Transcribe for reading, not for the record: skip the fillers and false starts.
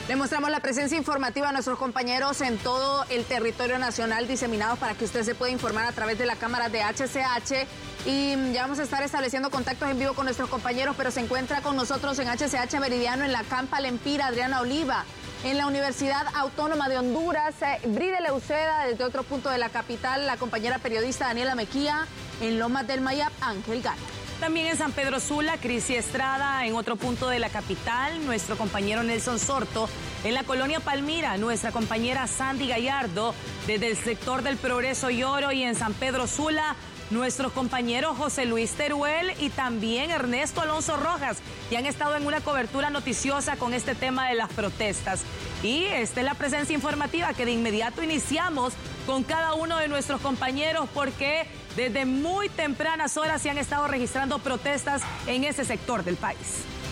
Le mostramos la presencia informativa a nuestros compañeros en todo el territorio nacional diseminados para que usted se pueda informar a través de la cámara de HCH. Y ya vamos a estar estableciendo contactos en vivo con nuestros compañeros, pero se encuentra con nosotros en HCH Meridiano, en la Campa Lempira, Adriana Oliva. En la Universidad Autónoma de Honduras, Bride Leuceda, desde otro punto de la capital, la compañera periodista Daniela Mequía. En Lomas del Mayab, Ángel Gana. También en San Pedro Sula, Crisi Estrada, en otro punto de la capital, nuestro compañero Nelson Sorto. En la colonia Palmira, nuestra compañera Sandy Gallardo, desde el sector del Progreso y Oro. Y en San Pedro Sula, nuestros compañeros José Luis Teruel y también Ernesto Alonso Rojas, que han estado en una cobertura noticiosa con este tema de las protestas. Y esta es la presencia informativa que de inmediato iniciamos con cada uno de nuestros compañeros, porque desde muy tempranas horas se han estado registrando protestas en ese sector del país.